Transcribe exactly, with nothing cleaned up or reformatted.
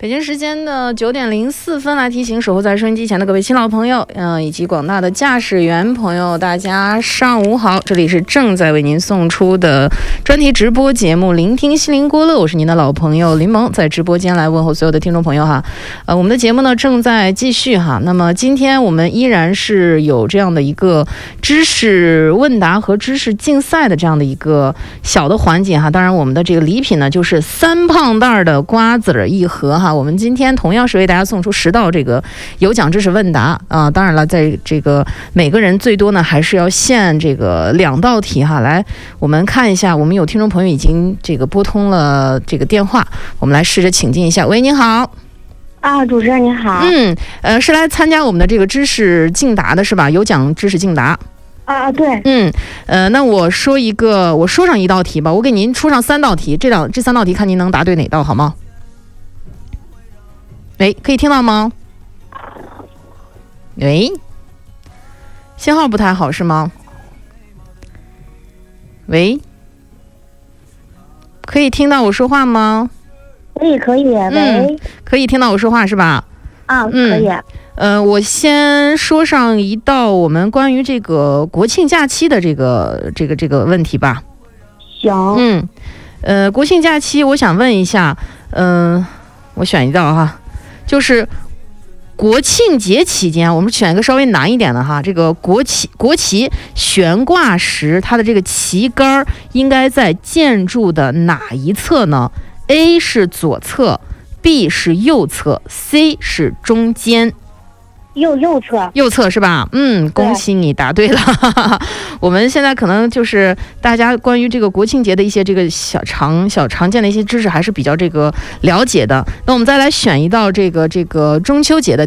北京时间的九点零四分，来提醒守候在收音机前的各位新老朋友，嗯、呃，以及广大的驾驶员朋友，大家上午好！这里是正在为您送出的专题直播节目《聆听心灵郭乐》，我是您的老朋友林萌，在直播间来问候所有的听众朋友哈。呃，我们的节目呢正在继续哈。那么今天我们依然是有这样的一个知识问答和知识竞赛的这样的一个小的环节哈。当然，我们的这个礼品呢就是三胖袋的瓜子儿一盒哈。我们今天同样是为大家送出十道这个有奖知识问答啊、呃，当然了，在这个每个人最多呢还是要限这个两道题哈。来，我们看一下，我们有听众朋友已经这个拨通了这个电话，我们来试着请进一下。喂，您好。 啊，主持人您好。 嗯，呃，是来参加我们的这个知识竞答的是吧？有奖知识竞答。 啊，对。 嗯，呃，那我说一个，我说上一道题吧，我给您出上三道题，这两这三道题看您能答对哪道好吗？喂，可以听到吗？喂，信号不太好是吗？喂，可以听到我说话吗？ 可以，可以。喂、 嗯，可以听到我说话是吧？ 啊，可以。 嗯、呃，我先说上一道我们关于这个国庆假期的这个这个这个问题吧。 行。 嗯，呃，国庆假期，我想问一下，嗯、呃，我选一道哈。就是国庆节期间，我们选一个稍微难一点的哈。这个国旗国旗悬挂时，它的这个旗杆应该在建筑的哪一侧呢 ？A 是左侧 ，B 是右侧 ，C 是中间。 右右侧， 右侧是吧？嗯，恭喜你答对了。我们现在可能就是大家关于这个国庆节的一些这个小常小常见的一些知识还是比较这个了解的。那我们再来选一道这个这个中秋节的